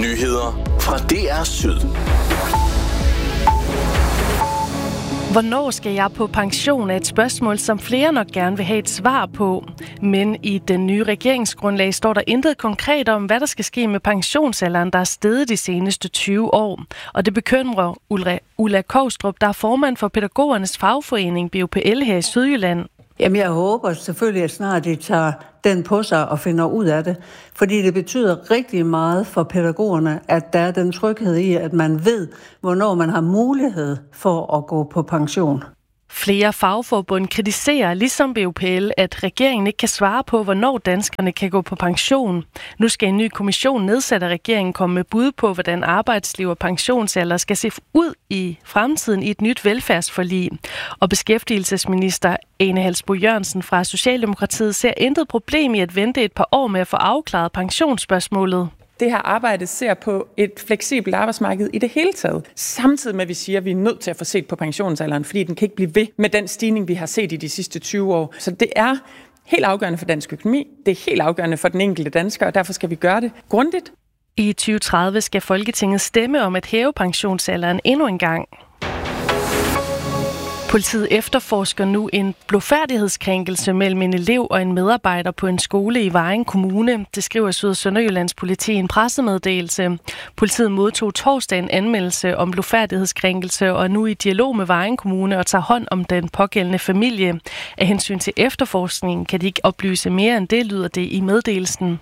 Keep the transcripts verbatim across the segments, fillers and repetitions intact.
Nyheder fra D R Syd. Hvornår skal jeg på pension er et spørgsmål, som flere nok gerne vil have et svar på. Men i den nye regeringsgrundlag står der intet konkret om, hvad der skal ske med pensionsalderen, der er steget de seneste tyve år. Og det bekymrer Ulla, Ulla Kovstrup, der er formand for pædagogernes fagforening B U P L her i Sydjylland. Jamen, jeg håber selvfølgelig, at snart de tager den på sig og finder ud af det. Fordi det betyder rigtig meget for pædagogerne, at der er den tryghed i, at man ved, hvornår man har mulighed for at gå på pension. Flere fagforbund kritiserer, ligesom B U P L, at regeringen ikke kan svare på, hvornår danskerne kan gå på pension. Nu skal en ny kommission nedsat af regeringen komme med bud på, hvordan arbejdsliv og pensionsalder skal se ud i fremtiden i et nyt velfærdsforlig. Og beskæftigelsesminister Ane Halsboe-Jørgensen fra Socialdemokratiet ser intet problem i at vente et par år med at få afklaret pensionsspørgsmålet. Det her arbejde ser på et fleksibelt arbejdsmarked i det hele taget. Samtidig med, at vi siger, at vi er nødt til at få set på pensionsalderen, fordi den kan ikke blive ved med den stigning, vi har set i de sidste tyve år. Så det er helt afgørende for dansk økonomi, det er helt afgørende for den enkelte dansker, og derfor skal vi gøre det grundigt. I tyve tredive skal Folketinget stemme om at hæve pensionsalderen endnu en gang. Politiet efterforsker nu en blufærdighedskrænkelse mellem en elev og en medarbejder på en skole i Vejen Kommune. Det skriver Syd- og Sønderjyllands politi i en pressemeddelelse. Politiet modtog torsdag en anmeldelse om blufærdighedskrænkelse og er nu i dialog med Vejen Kommune og tager hånd om den pågældende familie. Af hensyn til efterforskningen kan de ikke oplyse mere end det, lyder det i meddelelsen.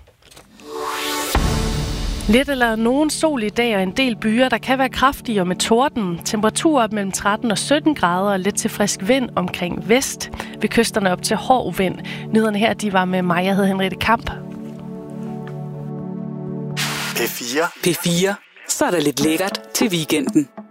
Lidt eller nogen sol i dag og en del byer, der kan være kraftige og med torden. Temperaturer op mellem tretten og sytten grader og lidt til frisk vind omkring vest. Ved kysterne op til hård vind. Nyhederne her, de var med mig, jeg hedder Henriette Kamp. P fire. P fire. Så er der lidt lækkert til weekenden.